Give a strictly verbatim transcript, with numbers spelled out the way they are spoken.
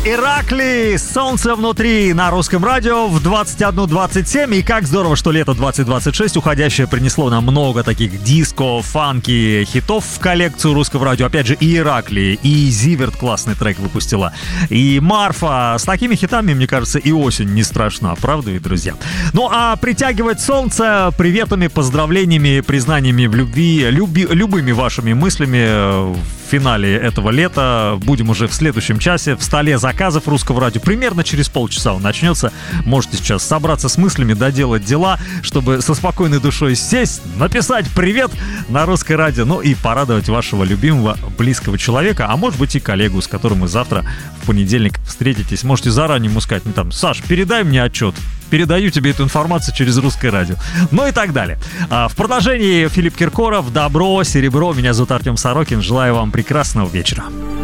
Иракли, солнце внутри на русском радио в двадцать один двадцать семь. И как здорово, что лето двадцать двадцать шесть уходящее принесло нам много таких диско, фанки, хитов в коллекцию русского радио. Опять же, и Иракли, и Зиверт классный трек выпустила, и Марфа. С такими хитами, мне кажется, и осень не страшна, правда ведь, друзья? Ну а притягивать солнце приветами, поздравлениями, признаниями в любви, люби, любыми вашими мыслями в финале этого лета будем уже в следующем часе в столе заказов русского радио. Примерно через полчаса он начнется. Можете сейчас собраться с мыслями, доделать дела, чтобы со спокойной душой сесть, написать привет на русское радио, ну и порадовать вашего любимого, близкого человека, а может быть и коллегу, с которым вы завтра в понедельник встретитесь. Можете заранее ему сказать, ну там, Саш, передай мне отчет. Передаю тебе эту информацию через русское радио. Ну и так далее. А в продолжении Филипп Киркоров, добро, серебро. Меня зовут Артем Сорокин. Желаю вам прекрасного вечера.